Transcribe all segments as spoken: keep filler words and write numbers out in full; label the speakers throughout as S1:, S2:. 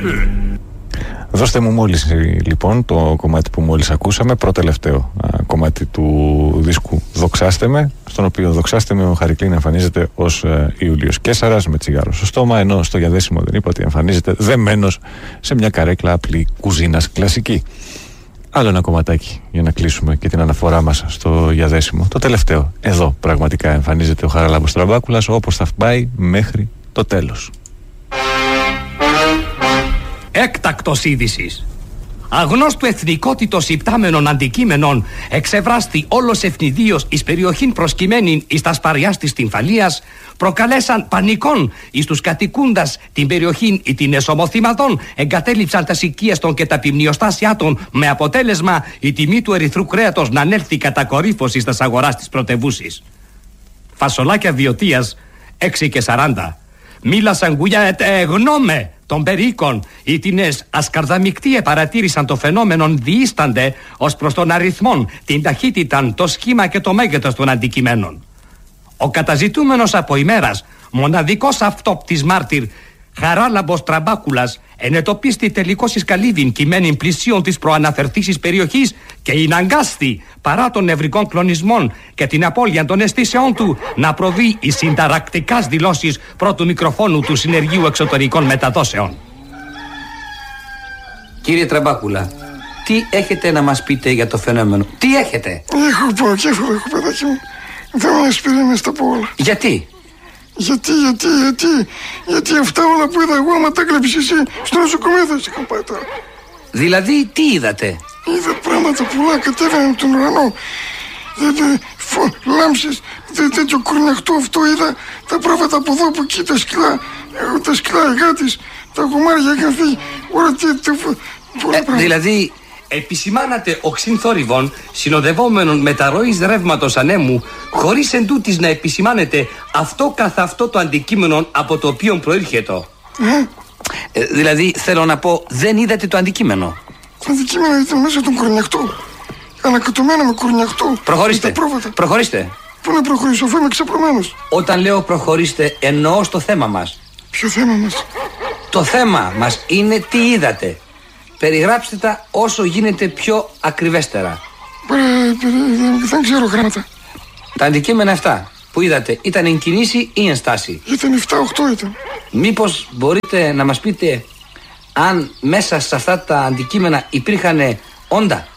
S1: Δώστε μου μόλις λοιπόν το κομμάτι που μόλις ακούσαμε, προτελευταίο α, κομμάτι του δίσκου «Δοξάστε με», στον οποίο «Δοξάστε με» ο Χαρικλίν εμφανίζεται ως ε, Ιούλιος Κέσαρας με τσιγάρο στο στόμα, ενώ στο διαδέσιμο δεν είπα ότι εμφανίζεται δεμένος σε μια καρέκλα απλή κουζίνας κλασική. Άλλο ένα κομματάκι για να κλείσουμε και την αναφορά μας στο διαδέσιμο. Το τελευταίο. Εδώ πραγματικά εμφανίζεται ο Χαράλαμπος Τραμπάκουλας, όπως θα πάει μέχρι το τέλος.
S2: Έκτακτος είδησης. Αγνώστου εθνικότητος υπτάμενων αντικείμενων εξευράστη όλος ευνηδίως εις περιοχήν προσκυμένην εις τα σπαριάς της τυμφαλίας, προκαλέσαν πανικών εις τους κατοικούντας την περιοχήν ή την εσωμοθήματον, εγκατέλειψαν τα οικίες των και τα ποιμνιοστάσια των, με αποτέλεσμα η τιμή του ερυθρού κρέατος να ανέλθει κατά κορύφωση στα αγοράς της πρωτευούσης. Φασολάκια βιωτίας έξι και σαράντα. Μίλασαν γουλιά ετ γνώμε των περίκων, οι τινές ασκαρδαμικτοί επαρατήρησαν το φαινόμενον διήστανται ως προς τον αριθμόν, την ταχύτητα, το σχήμα και το μέγεθος των αντικειμένων. Ο καταζητούμενος από ημέρας, μοναδικός αυτόπτης μάρτυρ, Χαράλαμπος Τραμπάκουλας, ενετοπίστη τελικώς εις καλύβην κειμένην πλησίων της προαναφερθήσης περιοχής και ειναγκάστη παρά των νευρικών κλονισμών και την απώλεια των αισθήσεών του να προβεί εις συνταρακτικάς δηλώσεις πρώτου μικροφόνου του Συνεργείου Εξωτερικών Μεταδόσεων.
S3: Κύριε Τραμπάκουλα, τι έχετε να μας πείτε για το φαινόμενο? Τι έχετε?
S4: Έχω πονοκέφαλο, έχω παιδάκι μου. Δεν με ασπιρίνες τα πω όλα.
S3: Γιατί?
S4: Γιατί, γιατί, γιατί, γιατί αυτά όλα που είδα εγώ, άμα τα έκλεψες εσύ, στο νοσοκομείο θα σε είχα πάει τώρα.
S3: Δηλαδή, τι είδατε?
S4: Είδα πράγματα πολλά, κατέβαιναν από τον ουρανό. Δε, δε, φω, λάμψες, δε, τέτοιο κορνιαχτό αυτό είδα. Τα πρόβατα από εδώ, από εκεί, τα σκυλά, τα σκυλά εργάτης, τα κομμάρια είχαν φύγει. Όλα τι, τι, πολλά πράγματα.
S3: Δηλαδή,
S2: επισημάνατε οξύν θόρυβων συνοδευόμενων μεταρροής ρεύματος ανέμου, χωρίς εν τούτης να επισημάνετε αυτό καθ' αυτό το αντικείμενο από το οποίο προήρχεται.
S3: Ε? Ε, δηλαδή, θέλω να πω, δεν είδατε το αντικείμενο?
S4: Το αντικείμενο ήταν μέσα τον κορνιαχτό. Ανακατωμένο με κορνιαχτό.
S3: Προχωρήστε. Προχωρήστε.
S4: Πού να προχωρήσω, αφού είμαι ξαπλωμένος?
S3: Όταν λέω προχωρήστε, εννοώ στο θέμα μας.
S4: Ποιο θέμα μας?
S3: Το θέμα μας είναι τι είδατε. Περιγράψτε τα όσο γίνεται πιο ακριβέστερα.
S4: Πέρα, δεν, δεν ξέρω γράμματα.
S3: Τα αντικείμενα αυτά που είδατε ήταν εν κινήσει ή εν στάση?
S4: Ήταν επτά οκτώ ήταν.
S3: Μήπως μπορείτε να μας πείτε αν μέσα σε αυτά τα αντικείμενα υπήρχαν όντα?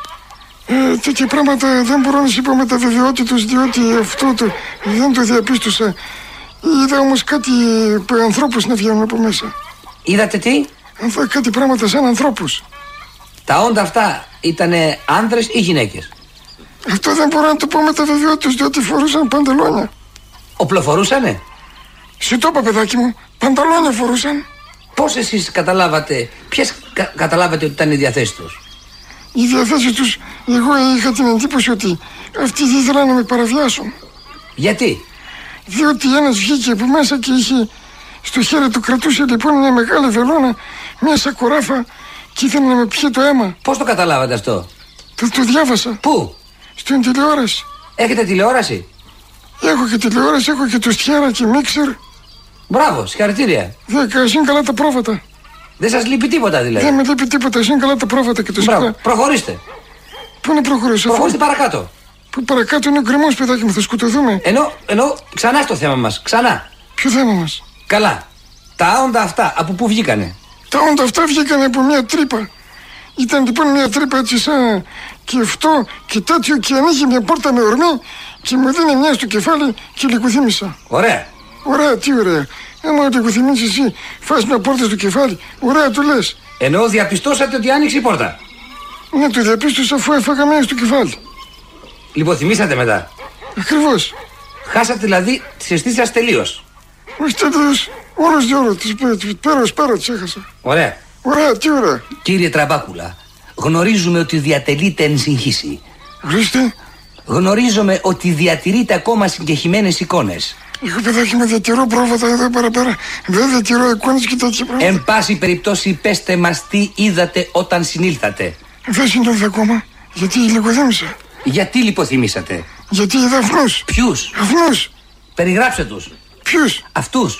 S4: Ε, τέτοια πράγματα δεν μπορώ να σου πω με τα βεβαιότητος, διότι αυτό το, δεν το διαπίστωσα. Είδα όμως κάτι ανθρώπους να βγαίνουν από μέσα.
S3: Είδατε τι?
S4: Κάτι πράγματα σαν ανθρώπους.
S3: Τα όντα αυτά ήτανε άνδρες ή γυναίκες?
S4: Αυτό δεν μπορώ να το πω με τα βεβαιότητες, διότι φορούσαν παντελόνια.
S3: Οπλοφορούσανε?
S4: Σου το είπα, παιδάκι μου, παντελόνια φορούσαν.
S3: Πώς εσείς καταλάβατε, ποιες κα, καταλάβατε ότι ήταν οι διαθέσεις τους?
S4: Οι διαθέσεις τους, εγώ είχα την εντύπωση ότι αυτοί δεν ήθελαν να με παραβιάσουν.
S3: Γιατί?
S4: Διότι ένας βγήκε από μέσα και είχε στο χέρι του, κρατούσε λοιπόν μια μεγάλη βελόνα, μια σακουράφα και ήθελε να με πιει το αίμα.
S3: Πώς το καταλάβατε αυτό?
S4: Το, το διάβασα.
S3: Πού?
S4: Στην τηλεόραση.
S3: Έχετε τηλεόραση?
S4: Έχω και τηλεόραση, έχω και το στιάρα και μίξερ.
S3: Μπράβο, συγχαρητήρια.
S4: Δέκα, είναι καλά τα πρόβατα.
S3: Δεν σας λείπει τίποτα δηλαδή?
S4: Δεν με λείπει τίποτα, είναι καλά τα πρόβατα και το στιάρα.
S3: Προχωρήστε.
S4: Πού να προχωρήσω?
S3: Προχωρήστε παρακάτω.
S4: Που παρακάτω είναι ο γκρεμός, παιδάκι μου, θα σκοτωθούμε.
S3: Ενώ, ενώ ξανά στο θέμα μας, ξανά.
S4: Ποιο θέμα μας?
S3: Καλά. Τα όντα αυτά από πού βγήκανε?
S4: Τα όντα αυτά βγήκανε από μια τρύπα. Ήταν λοιπόν μια τρύπα έτσι σαν και αυτό και τέτοιο και ανοίγει μια πόρτα με ορμή και μου δίνει μια στο κεφάλι και λικουθύμησα.
S3: Ωραία.
S4: Ωραία, τι ωραία. Άμα λικουθυμίσεις εσύ, φας μια πόρτα στο κεφάλι, ωραία του λες.
S3: Ενώ διαπιστώσατε ότι άνοιξε η πόρτα?
S4: Ναι, το διαπίστωσα αφού έφαγα μια στο κεφάλι.
S3: Λιποθυμήσατε μετά?
S4: Ακριβώς.
S3: Χάσατε δηλαδή τις αισθήσεις σας τελείως?
S4: Όχι τελείως, όλος διόλο, πέρα ως πέρα τις έχασα.
S3: Ωραία.
S4: Ωραία, τι ωραία.
S3: Κύριε Τραμπάκουλα, γνωρίζουμε ότι διατελείτε εν συγχύση.
S4: Ορίστε.
S3: Γνωρίζουμε ότι διατηρείτε ακόμα συγκεχημένες εικόνες.
S4: Εγώ, παιδάκι μου, διατηρώ πρόβατα εδώ παραπέρα. Δεν διατηρώ εικόνες και τέτοια πράγματα.
S3: Εν πάση περιπτώσει, πέστε μας τι είδατε όταν συνήλθατε.
S4: Δεν συνήλθα ακόμα, γιατί λιγοδέμησα.
S3: Γιατί λιποθυμήσατε?
S4: Γιατί είδα αυνούς.
S3: Ποιους?
S4: Αυνούς.
S3: Περιγράψτε τους.
S4: Ποιους?
S3: Αυτούς.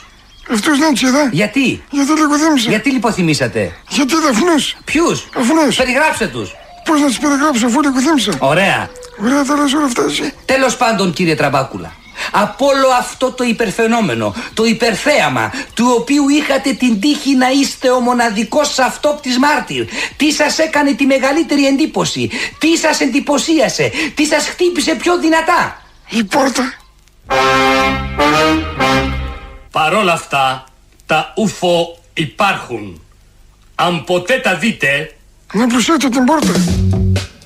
S4: Αυτούς δεν τους είδα.
S3: Γιατί?
S4: Γιατί λογοθύμησα.
S3: Γιατί λιποθυμήσατε?
S4: Γιατί είδα αφνούς.
S3: Ποιους?
S4: Αφνούς.
S3: Περιγράψτε τους.
S4: Πώς να τους περιγράψω αφού λογοθύμησα.
S3: Ωραία.
S4: Ωραία τα λες όλα αυτά εσύ.
S3: Τέλος πάντων, κύριε Τραμπάκουλα, από όλο αυτό το υπερφαινόμενο, το υπερθέαμα, του οποίου είχατε την τύχη να είστε ο μοναδικός αυτόπτης μάρτυρ, τι σας έκανε τη μεγαλύτερη εντύπωση, τι σας εντυπωσίασε, τι σας χτύπησε πιο δυνατά?
S4: Η πόρτα.
S2: Παρόλα αυτά, τα ούφο υπάρχουν. Αν ποτέ τα δείτε...
S4: Να προσέξω την πόρτα.